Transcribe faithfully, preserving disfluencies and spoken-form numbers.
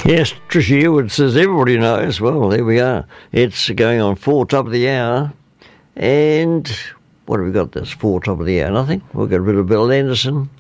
Yes, Tricia Ewood says everybody knows. Well, there we are. It's going on four top of the hour. And what have we got this four top of the hour? Nothing. We've got a bit of Bill Anderson.